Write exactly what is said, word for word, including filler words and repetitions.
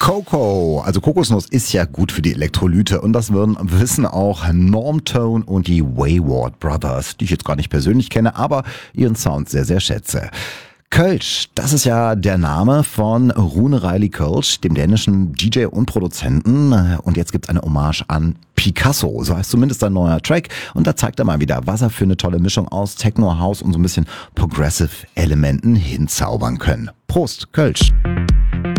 Cocoa, also Kokosnuss ist ja gut für die Elektrolyte und das würden, wissen auch Normtone und die Wayward Brothers, die ich jetzt gar nicht persönlich kenne, aber ihren Sound sehr, sehr schätze. Kölsch, das ist ja der Name von Rune Riley Kölsch, dem dänischen D J und Produzenten. Und jetzt gibt's eine Hommage an Picasso, so heißt zumindest ein neuer Track. Und da zeigt er mal wieder, was er für eine tolle Mischung aus Techno, House und so ein bisschen Progressive Elementen hinzaubern können. Prost, Kölsch!